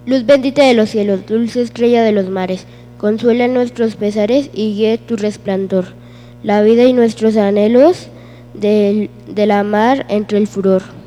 Luz bendita de los cielos, dulce estrella de los mares, consuela nuestros pesares y guíe tu resplandor, la vida y nuestros anhelos de la mar entre el furor.